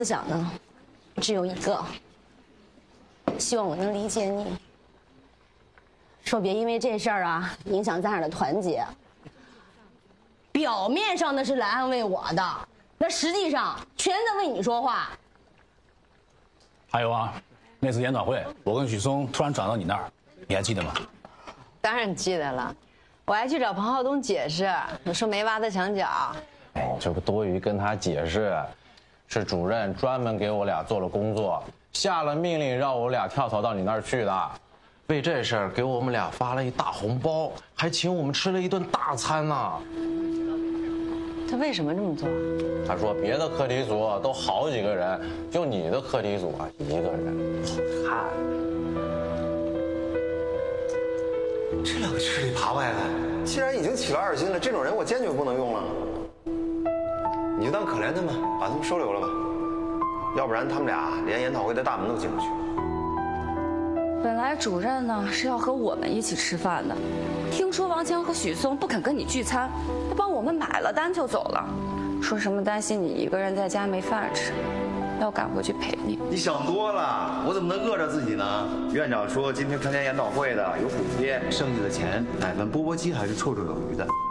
思想呢，只有一个，希望我能理解你。说别因为这事儿啊影响咱俩的团结。表面上那是来安慰我的，那实际上全在为你说话。 还有啊，那次研讨会，我跟许嵩突然找到你那儿，你还记得吗？ 当然记得了，我还去找彭浩东解释，说没挖他墙角。 哎，这不多余跟他解释，是主任专门给我俩做了工作，下了命令让我俩跳槽到你那儿去的。为这事儿给我们俩发了一大红包，还请我们吃了一顿大餐呢。 他为什么这么做？ 他说别的课题组都好几个人，就你的课题组啊一个人，好看。 这两个吃里扒外的，既然已经起了2斤了，这种人我坚决不能用了。你就当可怜他们，把他们收留了吧，要不然他们俩连研讨会的大门都进不去。 本来主任呢是要和我们一起吃饭的，听说王强和许嵩不肯跟你聚餐，他帮我们买了单就走了，说什么担心你一个人在家没饭吃，要赶回去陪你。 你想多了，我怎么能饿着自己呢？院长说今天参加研讨会的有补贴，剩下的钱买份钵钵鸡还是绰绰有余的。